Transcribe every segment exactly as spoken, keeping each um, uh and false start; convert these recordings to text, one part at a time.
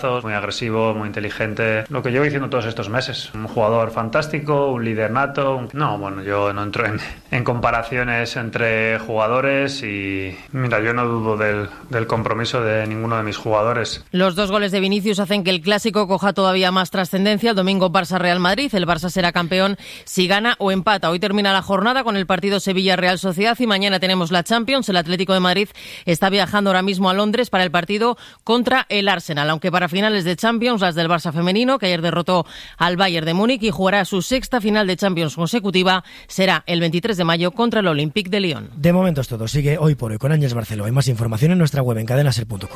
Muy agresivo, muy inteligente, lo que llevo diciendo todos estos meses. Un jugador fantástico, un líder nato. Un... No, bueno, yo no entro en, en comparaciones entre jugadores y mira, yo no dudo del, del compromiso de ninguno de mis jugadores. Los dos goles de Vinicius hacen que el clásico coja todavía más trascendencia. El domingo Barça-Real Madrid, el Barça será campeón si gana o empata. Hoy termina la jornada con el partido Sevilla-Real Sociedad y mañana tenemos la Champions. El Atlético de Madrid está viajando ahora mismo a Londres para el partido contra el Arsenal, aunque para finales de Champions, las del Barça femenino, que ayer derrotó al Bayern de Múnich y jugará su sexta final de Champions consecutiva, será el veintitrés de mayo contra el Olympique de Lyon. De momento es todo. Sigue Hoy por Hoy con Ángeles Barceló. Hay más información en nuestra web en cadena ser punto com.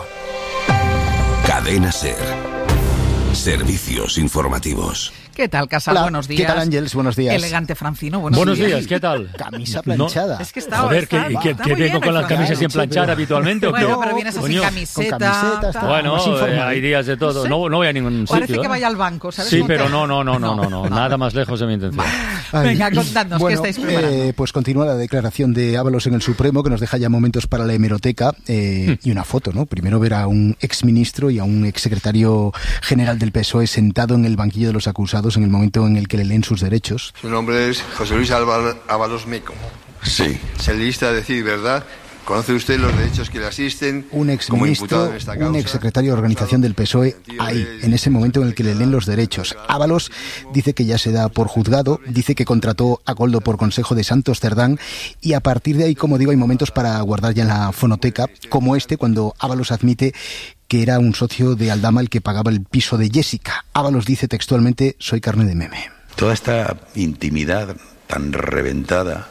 Cadena Ser. Servicios informativos. ¿Qué tal, Casal? Hola, buenos días. ¿Qué tal, Ángeles? Buenos días. Elegante Francino, buenos, buenos días. días. ¿Qué tal? Camisa planchada. No, es que estaba, Joder, está, ¿que, está, que, está que muy vengo bien, con las camisas sin planchar habitualmente? Bueno, ¿o qué? pero vienes así Coño, camiseta. Con camiseta, está bueno, más informal. hay días de todo. ¿Sí? No, no voy a ningún Parece sitio. que ¿eh? vaya al banco, ¿sabes? Sí, Monte? pero no, no, no, no, no, no, no. nada más lejos de mi intención. Ay. Venga, contadnos, bueno, ¿qué estáis preparando? Eh, pues continúa la declaración de Ábalos en el Supremo, que nos deja ya momentos para la hemeroteca eh, y una foto, ¿no? Primero ver a un exministro y a un exsecretario general del P S O E sentado en el banquillo de los acusados en el momento en el que le leen sus derechos. Su nombre es José Luis Ábalos Meco. Sí. Se le insta a decir verdad. ¿Conoce usted los derechos que le asisten? Un exministro, un exsecretario de organización del P S O E, ahí, en ese momento en el que le leen los derechos. Ábalos dice que ya se da por juzgado, dice que contrató a Koldo por consejo de Santos Cerdán y a partir de ahí, como digo, hay momentos para guardar ya en la fonoteca, como este, cuando Ábalos admite que era un socio de Aldama el que pagaba el piso de Jessica. Ábalos dice textualmente: soy carne de meme. Toda esta intimidad tan reventada,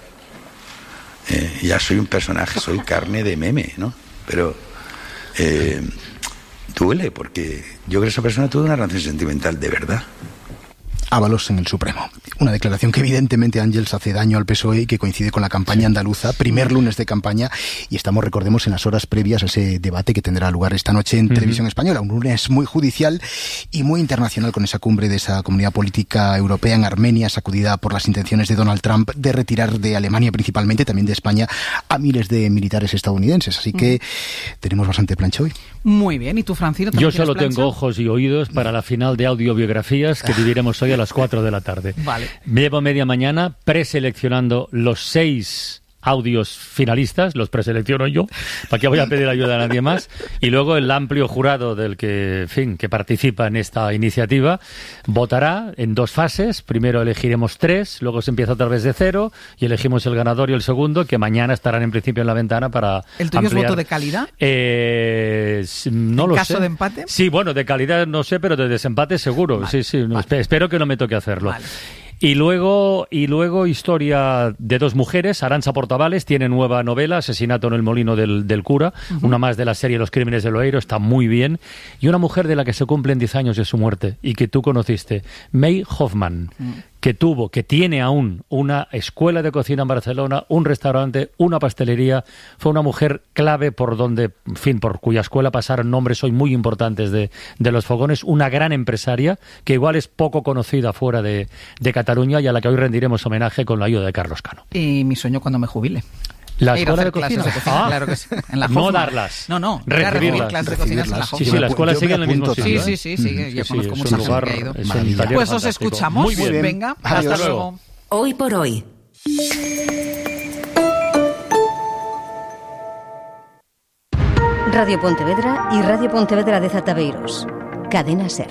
eh, ya soy un personaje, soy carne de meme, ¿no? Pero eh, duele, porque yo creo que esa persona tuvo una relación sentimental de verdad. Ábalos en el Supremo. Una declaración que evidentemente, Ángeles, hace daño al P S O E y que coincide con la campaña andaluza, primer lunes de campaña, y estamos, recordemos, en las horas previas a ese debate que tendrá lugar esta noche en uh-huh. Televisión Española. Un lunes muy judicial y muy internacional con esa cumbre de esa comunidad política europea en Armenia, sacudida por las intenciones de Donald Trump de retirar de Alemania, principalmente, también de España, a miles de militares estadounidenses. Así que uh-huh. tenemos bastante plancha hoy. Muy bien. ¿Y tú, Francino? Yo solo plancha? tengo ojos y oídos para la final de audiobiografías que viviremos hoy a las cuatro de la tarde. Vale. Me llevo media mañana preseleccionando los seis audios finalistas, los preselecciono yo, ¿para qué voy a pedir ayuda a nadie más? Y luego el amplio jurado del que, en fin, que participa en esta iniciativa votará en dos fases. Primero elegiremos tres, luego se empieza otra vez de cero y elegimos el ganador y el segundo, que mañana estarán en principio en la ventana para ¿El tuyo ampliar. es voto de calidad? Eh, no ¿En lo caso sé. de empate? Sí, bueno, de calidad no sé, pero de desempate seguro. Vale, sí, sí. No, vale. Espero que no me toque hacerlo. Vale. Y luego, y luego historia de dos mujeres. Arantxa Portavales tiene nueva novela, Asesinato en el molino del, del cura, uh-huh. una más de la serie Los crímenes de Loeiro, está muy bien. Y una mujer de la que se cumplen diez años de su muerte y que tú conociste, May Hoffman, uh-huh. que tuvo, que tiene aún una escuela de cocina en Barcelona, un restaurante, una pastelería. Fue una mujer clave por donde, en fin, por cuya escuela pasaron nombres hoy muy importantes de, de los fogones. Una gran empresaria que igual es poco conocida fuera de, de Cataluña y a la que hoy rendiremos homenaje con la ayuda de Carlos Cano. Y mi sueño cuando me jubile. ¿La Ir escuela a de hacer cocina? clases de cocina, Ah. claro que sí. En la No Hoffman. darlas. No, no. Recibirlas. Clases de cocina en la Sí, Hoffman. sí, la escuela sigue en el mismo sitio. Sí, sí, sí, sí, ¿eh? yo Sí, conozco sí, mucha es un gente lugar, que ha ido. es un taller Pues os fantástico. escuchamos. Muy bien. Venga, Hasta hasta luego. luego. Hoy por hoy. Radio Pontevedra y Radio Pontevedra de Zataveiros. Cadena Ser.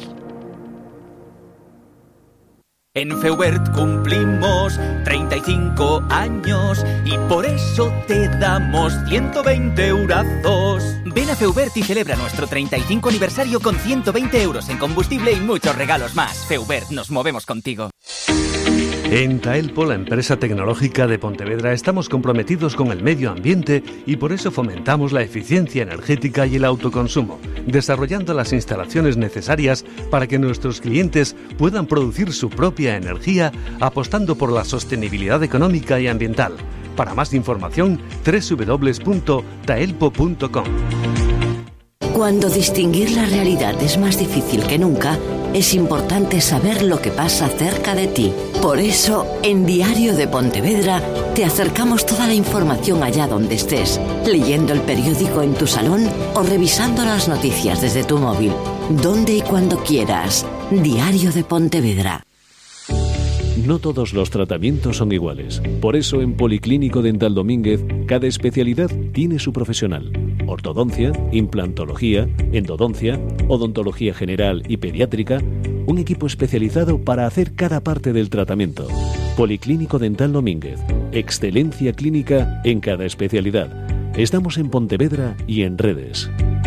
En Feubert cumplimos treinta y cinco años y por eso te damos ciento veinte eurazos. Ven a Feubert y celebra nuestro treinta y cinco aniversario con ciento veinte euros en combustible y muchos regalos más. Feubert, nos movemos contigo. En Taelpo, la empresa tecnológica de Pontevedra, estamos comprometidos con el medio ambiente y por eso fomentamos la eficiencia energética y el autoconsumo, desarrollando las instalaciones necesarias para que nuestros clientes puedan producir su propia energía, apostando por la sostenibilidad económica y ambiental. Para más información, doble u doble u doble u punto taelpo punto com. Cuando distinguir la realidad es más difícil que nunca, es importante saber lo que pasa cerca de ti. Por eso, en Diario de Pontevedra, te acercamos toda la información allá donde estés, leyendo el periódico en tu salón o revisando las noticias desde tu móvil. Donde y cuando quieras. Diario de Pontevedra. No todos los tratamientos son iguales. Por eso en Policlínico Dental Domínguez, cada especialidad tiene su profesional. Ortodoncia, implantología, endodoncia, odontología general y pediátrica, un equipo especializado para hacer cada parte del tratamiento. Policlínico Dental Domínguez, excelencia clínica en cada especialidad. Estamos en Pontevedra y en redes.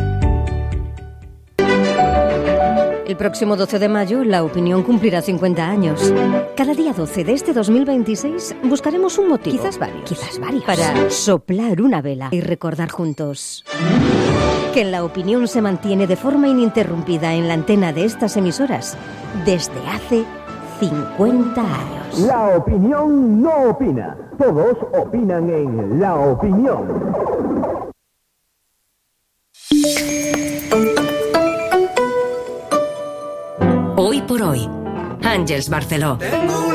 El próximo doce de mayo, La Opinión cumplirá cincuenta años. Cada día doce de este dos mil veintiséis buscaremos un motivo, quizás varios, quizás varios, para soplar una vela y recordar juntos que La Opinión se mantiene de forma ininterrumpida en la antena de estas emisoras desde hace cincuenta años. La Opinión no opina. Todos opinan en La Opinión. Hoy por hoy, Àngels Barceló.